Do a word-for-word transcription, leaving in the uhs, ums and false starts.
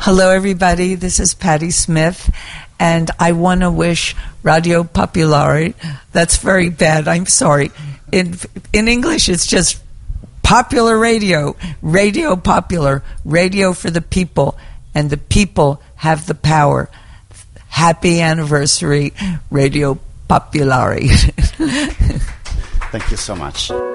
Hello, everybody. This is Patti Smith, and I want to wish Radio Popolare. That's very bad. I'm sorry. In in English, it's just popular radio, radio popular, radio for the people, and the people have the power. Happy anniversary, Radio Popolare. Thank you so much.